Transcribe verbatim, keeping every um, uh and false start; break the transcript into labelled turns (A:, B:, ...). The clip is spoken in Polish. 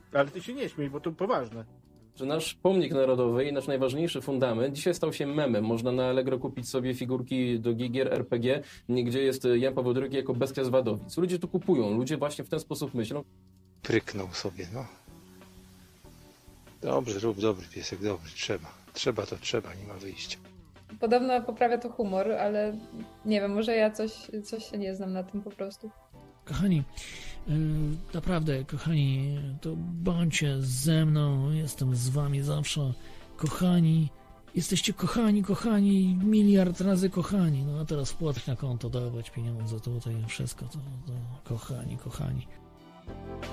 A: Ale ty się nie śmiej, bo to poważne.
B: Że nasz pomnik narodowy i nasz najważniejszy fundament dzisiaj stał się memem. Można na Allegro kupić sobie figurki do gier er pe gie, gdzie jest Jan Paweł drugi jako bestia z Wadowic. Ludzie to kupują, ludzie właśnie w ten sposób myślą.
C: Pryknął sobie, no. Dobrze, rób dobry piesek, dobry, trzeba. Trzeba to trzeba, nie ma wyjścia.
D: Podobno poprawia to humor, ale nie wiem, może ja coś, coś się nie znam na tym po prostu.
E: Kochani, naprawdę, kochani, to bądźcie ze mną, jestem z wami zawsze. Kochani, jesteście kochani, kochani, miliard razy kochani. No a teraz wpłat na konto, dawać pieniądze, to tutaj wszystko, to, to kochani, kochani.